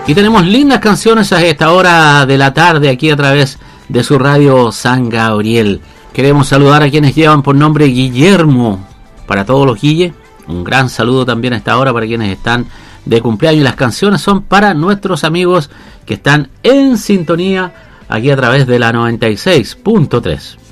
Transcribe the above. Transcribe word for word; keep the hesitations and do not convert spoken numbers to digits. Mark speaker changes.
Speaker 1: Y tenemos lindas canciones a esta hora de la tarde aquí a través de su radio San Gabriel. Queremos saludar a quienes llevan por nombre Guillermo. Para todos los Guille, un gran saludo también a esta hora para quienes están de cumpleaños. Y las canciones son para nuestros amigos que están en sintonía aquí a través de la noventa y seis punto tres.